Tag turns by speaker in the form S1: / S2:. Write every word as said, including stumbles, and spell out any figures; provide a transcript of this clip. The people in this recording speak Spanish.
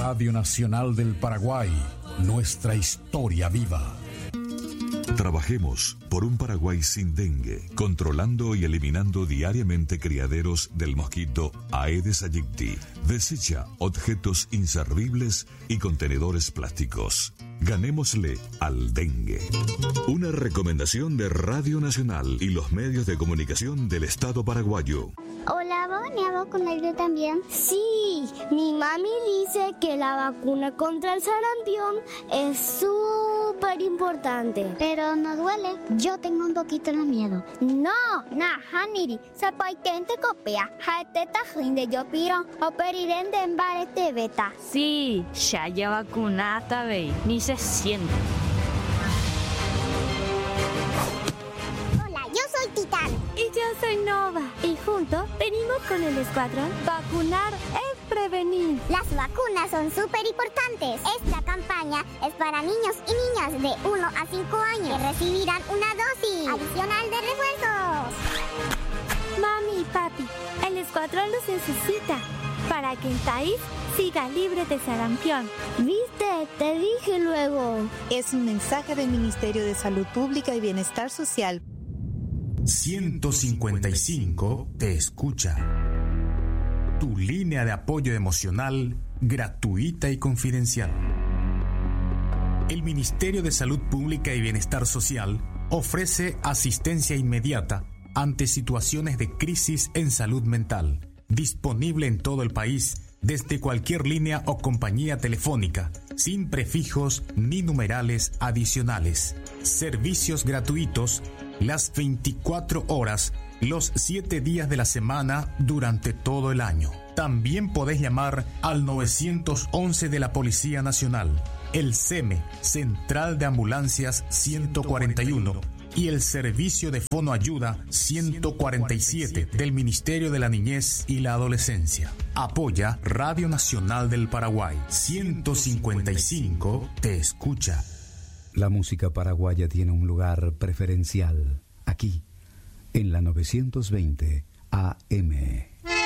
S1: Radio Nacional del Paraguay, nuestra historia viva.
S2: Trabajemos por un Paraguay sin dengue, controlando y eliminando diariamente criaderos del mosquito Aedes aegypti. Desecha objetos inservibles y contenedores plásticos. Ganémosle al dengue. Una recomendación de Radio Nacional y los medios de comunicación del Estado paraguayo.
S3: Hola, ¿va a venir a vacunarle también? Sí, mi mami dice que la vacuna contra el sarampión es súper importante. Pero no duele, yo tengo un poquito de miedo. No, na, haniri, zapaitente copia, jaeteta jinde yo piro, operiren de embarete beta.
S4: Sí, ya ya vacunata, ve, ni se siente.
S3: Yo soy Titán.
S5: Y yo soy Nova. Y juntos venimos con el escuadrón. Vacunar es prevenir.
S3: Las vacunas son súper importantes. Esta campaña es para niños y niñas de uno a cinco años que recibirán una dosis adicional de refuerzos.
S5: Mami y papi, el escuadrón los necesita para que el país siga libre de sarampión.
S3: ¿Viste? Te dije luego.
S6: Es un mensaje del Ministerio de Salud Pública y Bienestar Social.
S7: ciento cincuenta y cinco te escucha. Tu línea de apoyo emocional gratuita y confidencial. El Ministerio de Salud Pública y Bienestar Social ofrece asistencia inmediata ante situaciones de crisis en salud mental, disponible en todo el país desde cualquier línea o compañía telefónica, sin prefijos ni numerales adicionales. Servicios gratuitos las veinticuatro horas, los siete días de la semana durante todo el año. También podés llamar al nueve once de la Policía Nacional, el C E M E, Central de Ambulancias ciento cuarenta y uno, y el Servicio de Fono Ayuda ciento cuarenta y siete del Ministerio de la Niñez y la Adolescencia. Apoya Radio Nacional del Paraguay. ciento cincuenta y cinco te escucha.
S8: La música paraguaya tiene un lugar preferencial aquí, en la novecientos veinte A M.